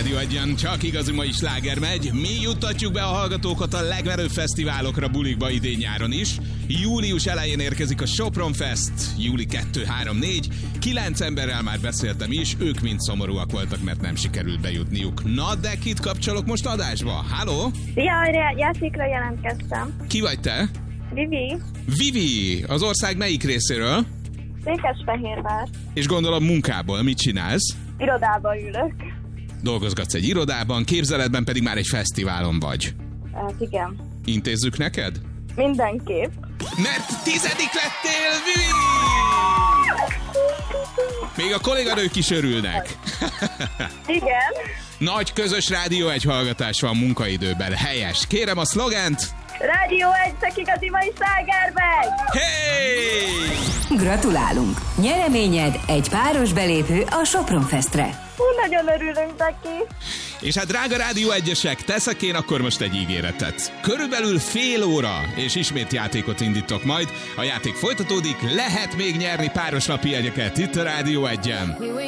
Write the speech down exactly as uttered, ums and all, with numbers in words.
Rádió Egyen csak igazi mai sláger megy. Mi juttatjuk be a hallgatókat a legverőbb fesztiválokra, bulikba idén-nyáron is. Július elején érkezik a Sopron Fest, júli kettő három négy. Kilenc emberrel már beszéltem is, ők mind szomorúak voltak, mert nem sikerült bejutniuk. Na, de kit kapcsolok most adásba? Halló? Szia, játékra jelentkeztem. Ki vagy te? Vivi. Vivi, az ország melyik részéről? Székesfehérvár. És gondolom munkából mit csinálsz? Irodában ülök. Dolgozgatsz egy irodában, képzeletben pedig már egy fesztiválon vagy. Hát igen. Intézzük neked? Mindenképp. Mert tizedik lettél, Vivi! Még a kolléganők is örülnek. Igen. Nagy közös Rádió egy hallgatás van munkaidőben. Helyes. Kérem a szlogent. Rádió egy, csak igazi mai slágermegy! Hey! Gratulálunk! Nyereményed egy páros belépő a Sopron Festre. Hú, nagyon örülünk neki. És hát drága Rádió egyesek, teszek én akkor most egy ígéretet. Körülbelül fél óra, és ismét játékot indítok majd. A játék folytatódik, lehet még nyerni páros napi jegyeket itt a Rádió egyen.